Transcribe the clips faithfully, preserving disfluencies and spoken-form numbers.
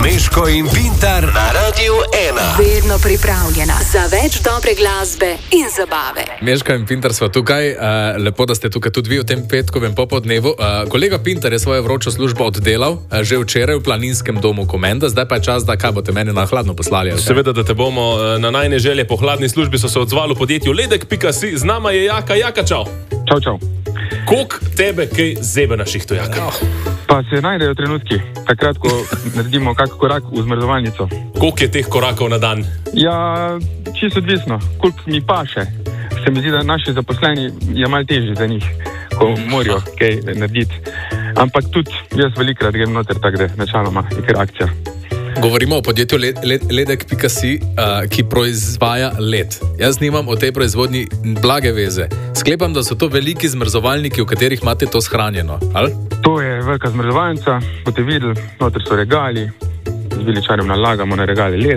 Meško in Pintar na Radiu ena. Vedno pripravljena za več dobre glasbe in zabave. Meško in Pintar sva tukaj. Uh, lepo, da ste tukaj tudi vi v tem petkovem popoldnevu. Uh, kolega Pintar je svojo vročo službo oddelal uh, že včeraj v planinskem domu Komenda. Zdaj pa je čas, da kaj boste meni na hladno poslali. Okay? Seveda, da te bomo na najne želje po hladni službi so se odzvali v podjetju ledek pika si. Z nama je Jaka. Jaka, čau. Čau, čau. Koliko tebe kaj zebe na šihtu, Jaka? Pa se najdejo trenutki, takrat, ko naredimo kak korak v zmrzovalnico. Koliko je teh korakov na dan? Ja, čisto odvisno, koliko mi paše. Se mi zdi, da naši zaposleni je malo težje za njih, ko morajo kaj narediti. Ampak tudi jaz velikrat grem noter, tako da načaloma je kar akcija. Govorimo o podjetju led, led, ledek pika si, uh, ki proizvaja led. Jaz nimam o tej proizvodnji blage veze. Sklepam, da so to veliki zmrzovalniki, v katerih imate to shranjeno, ali? To je velika zmrzovalnica, boste videli, noter so regali, z viličarjem nalagamo na regali led,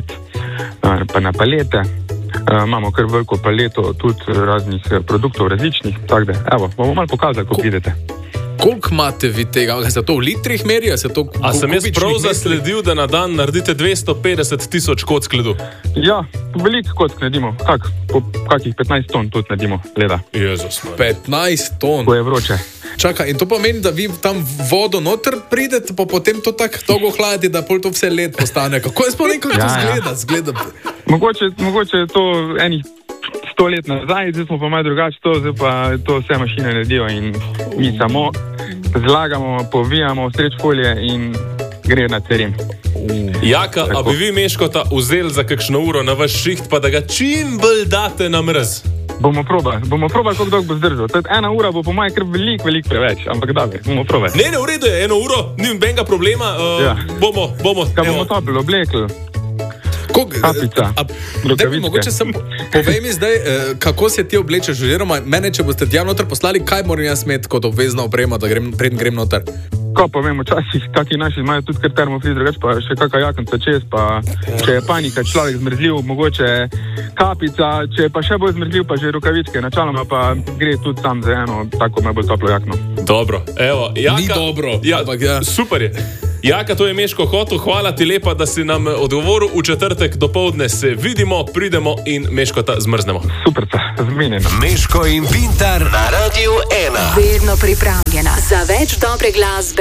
pa na palete. Uh, imamo kar veliko paleto tudi raznih produktov različnih, tako da, evo, bomo malo pokazali, ko Ko... pridete. Koliko imate vi tega? Se to v litrih meri? Se to A sem jaz prav zasledil, da na dan naredite dvesto petdeset tisoč kock ledu? Ja, veliko kock naredimo. Kak? Po kakih petnajst ton tudi naredimo leda. Jezus. petnajst ton. Ko je vroče. Čakaj, in to pomeni, da vi tam vodo noter pridete, pa potem to tako dolgo hladite, da pol to vse led postane. Kako je spomnim, kako Ja, to ja. zgleda? zgleda? Mogoče, mogoče je to enih sto let nazaj, zdaj smo pa malo drugače to, zdaj pa to vse mašine naredijo in mi samo zlagamo, povijamo streč folije in gre na terim. Jaka, a Tako. bi vi Meškota vzeli za kakšno uro na vaš šiht, pa da ga čim bolj date na mrz? Bomo probali, bomo probali, koliko dolgo bo zdržal. Tudi ena ura bo po mojem kar veliko, veliko preveč, ampak da bi, bomo probali. Ne, ne, v redu je, eno uro, ni nobenega problema, uh, Ja. bomo, bomo, Kaj evo. bomo topili, oblekli. Kog- Kapica, a- rokavičke. Daj mi mogoče sem, povej mi zdaj, eh, kako se ti oblečeš, oziroma mene, če boste tja noter poslali, kaj moram jaz imeti kot obvezno opremo, da grem, preden grem noter? Ko pa vemo, včasih taki naši imajo tudi kar termofriz, drugače pa še kakšna jakenca čez, pa če je panika, človek zmrzljiv, mogoče kapica, če je pa še bolj zmrzljiv, pa že rokavičke, načaloma pa gre tudi sam za eno tako najbolj toplo jakno. Dobro, evo, Jaka. Ni dobro, Ja, ampak ja. super je. Jaka, to je Meško hotel, hvala ti lepa, da si nam odgovoril. V četrtek dopoldne se vidimo, pridemo in Meškota zmrznemo. Super, zmenjeno. Meško in Pintar na Radiu ena. Vedno pripravljena za več dobre glasbe